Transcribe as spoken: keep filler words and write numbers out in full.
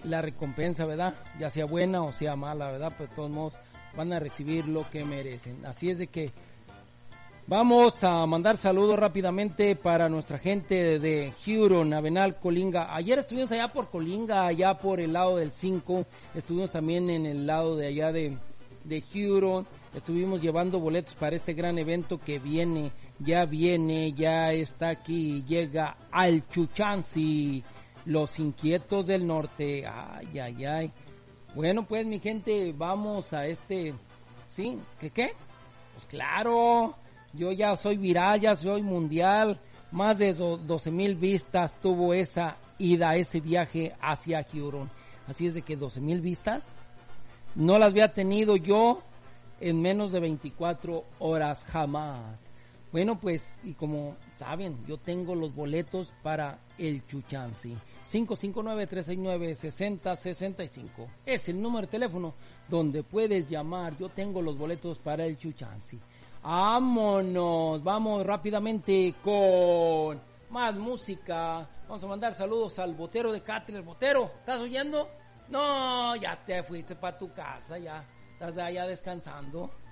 la recompensa, ¿verdad? Ya sea buena o sea mala, ¿verdad? Pues de todos modos van a recibir lo que merecen. Así es de que vamos a mandar saludos rápidamente para nuestra gente de Huron, Avenal, Colinga. Ayer estuvimos allá por Colinga, allá por el lado del cinco. Estuvimos también en el lado de allá de, de Huron. Estuvimos llevando boletos para este gran evento que viene, ya viene, ya está aquí. Llega al Chuchansi, los inquietos del norte. Ay, ay, ay. Bueno, pues mi gente, vamos a este... ¿Sí? ¿Qué qué? Pues claro... Yo ya soy viral, ya soy mundial. Más de doce mil vistas tuvo esa ida, ese viaje hacia Huron. Así es de que doce mil vistas no las había tenido yo en menos de veinticuatro horas, jamás. Bueno, pues, y como saben, yo tengo los boletos para el Chuchansi. cinco cinco nueve, tres seis nueve, seis cero seis cinco. Es el número de teléfono donde puedes llamar. Yo tengo los boletos para el Chuchansi. Vámonos, vamos rápidamente con más música. Vamos a mandar saludos al Botero de Catriel. Botero, ¿estás oyendo? No, ya te fuiste para tu casa, ya estás allá descansando.